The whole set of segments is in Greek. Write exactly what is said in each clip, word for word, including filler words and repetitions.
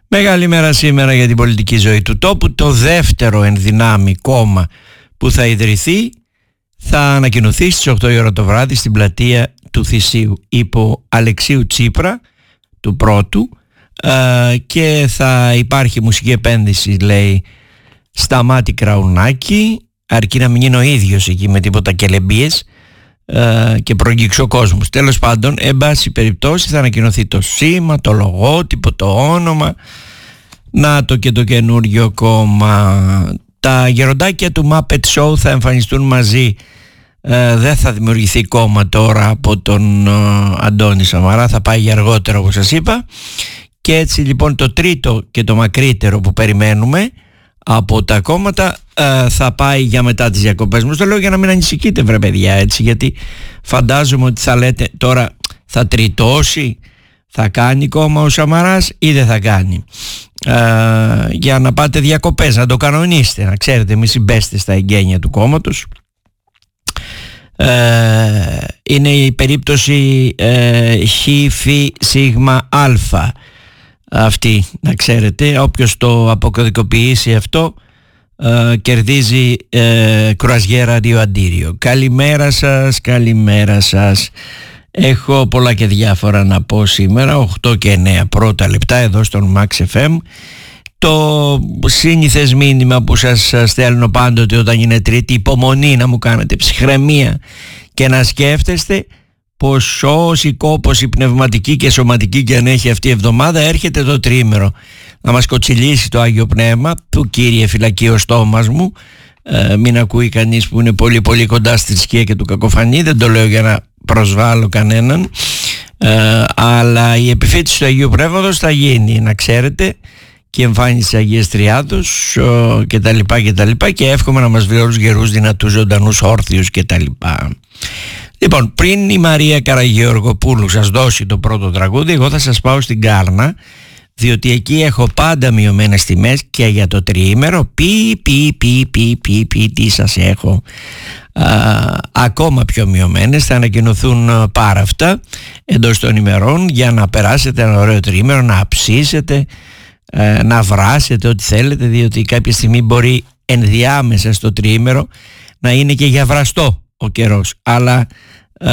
Μεγάλη μέρα σήμερα για την πολιτική ζωή του τόπου. Το δεύτερο ενδυνάμει κόμμα που θα ιδρυθεί θα ανακοινωθεί στις οκτώ η ώρα το βράδυ στην πλατεία του Θησίου υπό Αλεξίου Τσίπρα του πρώτου, και θα υπάρχει μουσική επένδυση, λέει, Σταμάτη Κραουνάκη, αρκεί να μην είναι ο ίδιος εκεί με τίποτα κελεμπίες και προγγίξει ο κόσμος. Τέλος πάντων, εν πάση περιπτώσει, θα ανακοινωθεί το σήμα, το λογότυπο, το όνομα. Να το και το καινούριο κόμμα. Τα γεροντάκια του Muppet Show θα εμφανιστούν μαζί. ε, Δεν θα δημιουργηθεί κόμμα τώρα από τον ε, Αντώνη Σαμαρά. Θα πάει για αργότερα, όπως σας είπα. Και έτσι λοιπόν το τρίτο και το μακρύτερο που περιμένουμε από τα κόμματα ε, θα πάει για μετά τις διακοπές μου. Το λέω για να μην ανησυχείτε, βρε παιδιά, έτσι, γιατί φαντάζομαι ότι θα λέτε τώρα θα τριτώσει, θα κάνει κόμμα ο Σαμαράς ή δεν θα κάνει. ε, Για να πάτε διακοπές, να το κανονίσετε, να ξέρετε, μη συμπέστε στα εγγένεια του κόμματος. ε, Είναι η περίπτωση ε, χ, φ, σίγμα, αλφα αυτή, να ξέρετε. Όποιος το αποκωδικοποιήσει αυτό ε, κερδίζει ε, κρουαζιέρα αντίο-αντίριο. Καλημέρα σας, καλημέρα σας. Έχω πολλά και διάφορα να πω σήμερα. Οκτώ και εννέα πρώτα λεπτά εδώ στον Max εφ εμ. Το σύνηθες μήνυμα που σας στέλνω πάντοτε όταν είναι Τρίτη, υπομονή να μου κάνετε, ψυχραιμία και να σκέφτεστε πως όση κόπωση πνευματική και σωματική και αν έχει αυτή η εβδομάδα, έρχεται το τρίμερο να μας κοτσιλήσει το Άγιο Πνεύμα του, Κύριε φυλακεί ο στόμας μου. ε, Μην ακούει κανείς που είναι πολύ πολύ κοντά στη θρησκεία και του κακοφανεί. Δεν το λέω για να προσβάλλω κανέναν, ε, αλλά η επιφύτηση του Αγίου Πνεύματος θα γίνει, να ξέρετε, και εμφάνιση της Αγίας Τριάδος ε, και τα λοιπά και τα λοιπά, και εύχομαι να μας βρει όλους γερούς, δυνατούς, ζωντανούς, όρθιους και τα λοιπά. Λοιπόν, πριν η Μαρία Καραγεωργοπούλου σας δώσει το πρώτο τραγούδι, εγώ θα σας πάω στην Κάρνα, διότι εκεί έχω πάντα μειωμένες τιμές και για το τριήμερο. Πι, πι, πι, πι, πι, πι, τι σας έχω. Α, ακόμα πιο μειωμένες. Θα ανακοινωθούν πάρα αυτά εντός των ημερών για να περάσετε ένα ωραίο τριήμερο, να αψίσετε, ε, να βράσετε ό,τι θέλετε, διότι κάποια στιγμή μπορεί ενδιάμεσα στο τριήμερο να είναι και για βραστό ο καιρός, αλλά ε,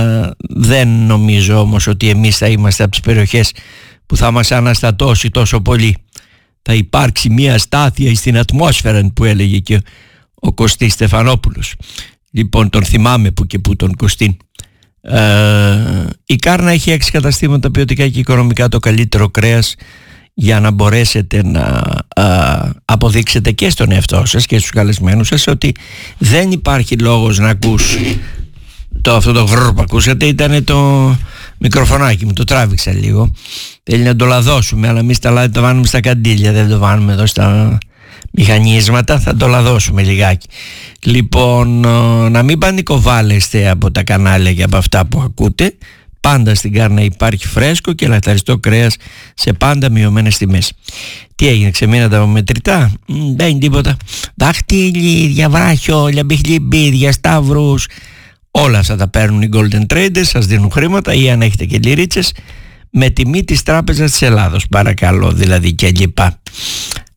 δεν νομίζω όμως ότι εμείς θα είμαστε από τις περιοχές που θα μας αναστατώσει τόσο πολύ. Θα υπάρξει μια στάθεια στην ατμόσφαιρα που έλεγε και ο Κωστής Στεφανόπουλος. Λοιπόν, τον θυμάμαι που και που τον Κωστή. ε, Η Κάρνα έχει έξι καταστήματα ποιοτικά και οικονομικά, το καλύτερο κρέας, για να μπορέσετε να α, αποδείξετε και στον εαυτό σας και στους καλεσμένους σας ότι δεν υπάρχει λόγος να ακούς το, αυτό το βρρρ που ακούσατε. Ήταν το μικροφωνάκι μου, το τράβηξα λίγο. Θέλει να το λαδώσουμε, αλλά εμείς τα λάδι το βάνουμε στα καντήλια, δεν το βάνουμε εδώ στα μηχανίσματα, θα το λαδώσουμε λιγάκι. Λοιπόν, να μην πανικοβάλλεστε από τα κανάλια και από αυτά που ακούτε. Πάντα στην Κάρνα υπάρχει φρέσκο και λαχταριστό κρέας σε πάντα μειωμένες τιμές. Τι έγινε, ξεμείνατε από μετρητά? Δεν είναι τίποτα. Δαχτυλίδια, βράχιόλια, μπιχλιμπίδια, σταύρους, όλα αυτά τα παίρνουν οι Golden Traders, σας δίνουν χρήματα, ή αν έχετε και λιρίτσες, με τιμή της Τράπεζας της Ελλάδος, παρακαλώ, δηλαδή, και λοιπά.